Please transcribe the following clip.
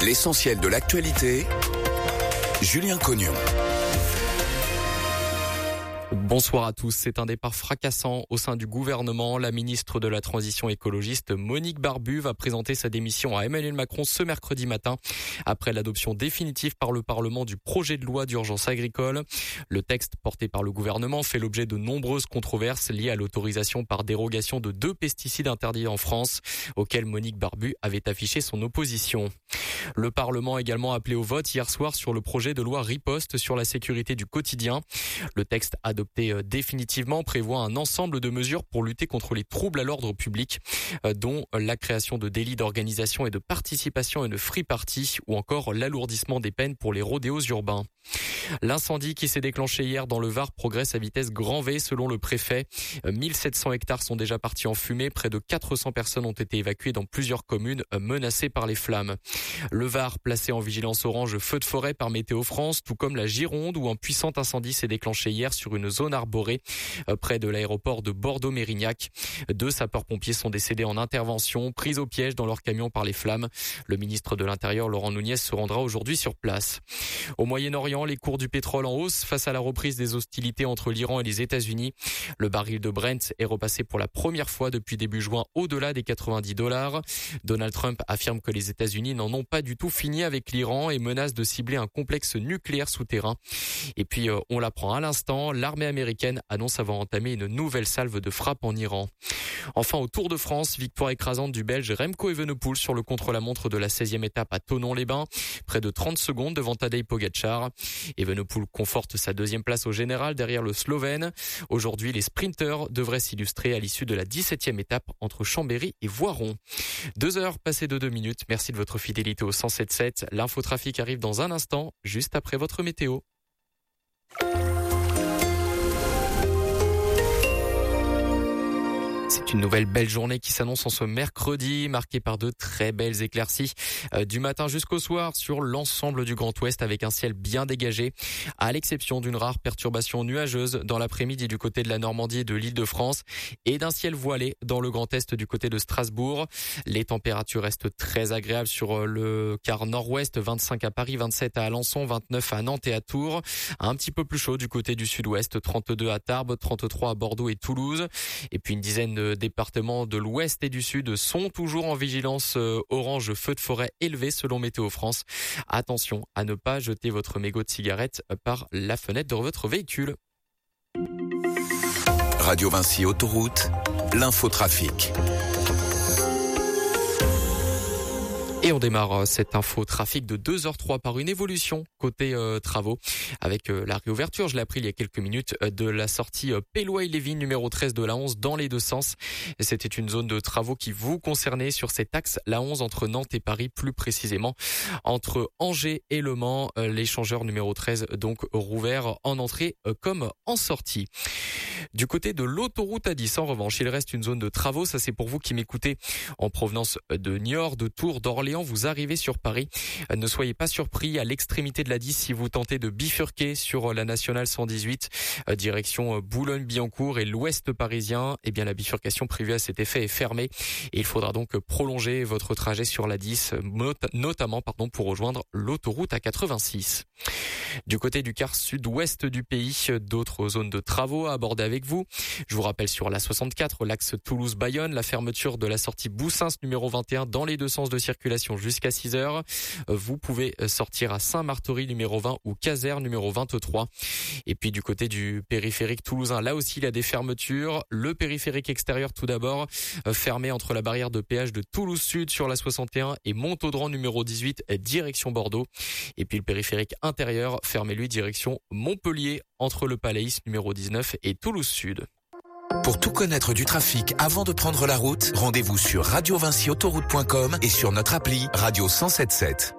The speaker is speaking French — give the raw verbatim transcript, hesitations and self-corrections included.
L'essentiel de l'actualité, Julien Cognon. Bonsoir à tous. C'est un départ fracassant au sein du gouvernement. La ministre de la Transition écologiste, Monique Barbu, va présenter sa démission à Emmanuel Macron ce mercredi matin, après l'adoption définitive par le Parlement du projet de loi d'urgence agricole. Le texte porté par le gouvernement fait l'objet de nombreuses controverses liées à l'autorisation par dérogation de deux pesticides interdits en France, auxquels Monique Barbu avait affiché son opposition. Le Parlement a également appelé au vote hier soir sur le projet de loi Riposte sur la sécurité du quotidien. Le texte adopté définitivement prévoit un ensemble de mesures pour lutter contre les troubles à l'ordre public, dont la création de délits d'organisation et de participation à une free party ou encore l'alourdissement des peines pour les rodéos urbains. L'incendie qui s'est déclenché hier dans le Var progresse à vitesse grand V selon le préfet. mille sept cents hectares sont déjà partis en fumée. Près de quatre cents personnes ont été évacuées dans plusieurs communes menacées par les flammes. Le Var placé en vigilance orange feu de forêt par Météo France, tout comme la Gironde où un puissant incendie s'est déclenché hier sur une zone arborée près de l'aéroport de Bordeaux-Mérignac. Deux sapeurs-pompiers sont décédés en intervention, pris au piège dans leur camion par les flammes. Le ministre de l'Intérieur, Laurent Nunez, se rendra aujourd'hui sur place. Au Moyen-Orient, les cours du pétrole en hausse face à la reprise des hostilités entre l'Iran et les États-Unis. Le baril de Brent est repassé pour la première fois depuis début juin au-delà des quatre-vingt-dix dollars. Donald Trump affirme que les États-Unis n'en ont pas du tout fini avec l'Iran et menace de cibler un complexe nucléaire souterrain. Et puis, euh, on l'apprend à l'instant, l'armée américaine annonce avoir entamé une nouvelle salve de frappe en Iran. Enfin, au Tour de France, victoire écrasante du Belge Remco Evenepoel sur le contre-la-montre de la seizième étape à Thonon-les-Bains. Près de trente secondes devant Tadej Pogačar. Evenepoel conforte sa deuxième place au général derrière le Slovène. Aujourd'hui, les sprinteurs devraient s'illustrer à l'issue de la dix-septième étape entre Chambéry et Voiron. Deux heures passées de deux minutes. Merci de votre fidélité au cent sept virgule sept. L'infotrafic arrive dans un instant, juste après votre météo. C'est une nouvelle belle journée qui s'annonce en ce mercredi, marquée par de très belles éclaircies euh, du matin jusqu'au soir sur l'ensemble du Grand Ouest avec un ciel bien dégagé, à l'exception d'une rare perturbation nuageuse dans l'après-midi du côté de la Normandie et de l'Île-de-France et d'un ciel voilé dans le Grand Est du côté de Strasbourg. Les températures restent très agréables sur le quart nord-ouest, vingt-cinq à Paris, vingt-sept à Alençon, vingt-neuf à Nantes et à Tours. Un petit peu plus chaud du côté du sud-ouest, trente-deux à Tarbes, trente-trois à Bordeaux et Toulouse. Et puis une dizaine de départements de l'ouest et du sud sont toujours en vigilance orange feu de forêt élevé selon Météo France. Attention à ne pas jeter votre mégot de cigarette par la fenêtre de votre véhicule. Radio Vinci Autoroute, l'infotrafic. Et on démarre cette info trafic de deux heures trois par une évolution côté euh, travaux avec euh, la réouverture, je l'ai appris il y a quelques minutes, euh, de la sortie euh, Péloy-Lévy numéro treize de l'A onze dans les deux sens. Et c'était une zone de travaux qui vous concernait sur cet axe, l'A onze entre Nantes et Paris, plus précisément entre Angers et Le Mans. Euh, l'échangeur numéro treize donc rouvert en entrée euh, comme en sortie. Du côté de l'autoroute A dix, en revanche, il reste une zone de travaux. Ça, c'est pour vous qui m'écoutez en provenance de Niort, de Tours, d'Orléans. Vous arrivez sur Paris. Ne soyez pas surpris à l'extrémité de l'A dix si vous tentez de bifurquer sur la nationale cent dix-huit, direction Boulogne-Billancourt et l'ouest parisien. Eh bien, la bifurcation prévue à cet effet est fermée et il faudra donc prolonger votre trajet sur l'A dix, notamment, pardon, pour rejoindre l'autoroute A quatre-vingt-six. Du côté du quart sud-ouest du pays, d'autres zones de travaux à aborder avec vous. Je vous rappelle sur l'A soixante-quatre, l'axe Toulouse-Bayonne, la fermeture de la sortie Boussins numéro vingt et un dans les deux sens de circulation jusqu'à six heures. Vous pouvez sortir à Saint-Martory numéro vingt ou Casères numéro vingt-trois. Et puis du côté du périphérique toulousain, là aussi il y a des fermetures. Le périphérique extérieur tout d'abord, fermé entre la barrière de péage de Toulouse-Sud sur la soixante et un et Montaudran numéro dix-huit direction Bordeaux. Et puis le périphérique intérieur, fermé lui direction Montpellier entre le Palais numéro dix-neuf et Toulouse-Sud. Pour tout connaître du trafic avant de prendre la route, rendez-vous sur radio vinci autoroute point com et sur notre appli Radio cent sept virgule sept.